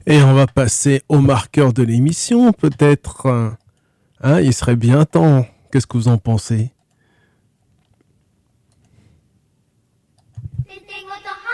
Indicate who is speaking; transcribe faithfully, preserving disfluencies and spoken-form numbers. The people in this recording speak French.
Speaker 1: Et on va passer au marqueur de l'émission, peut-être. Hein, il serait bien temps. Qu'est-ce que vous en pensez?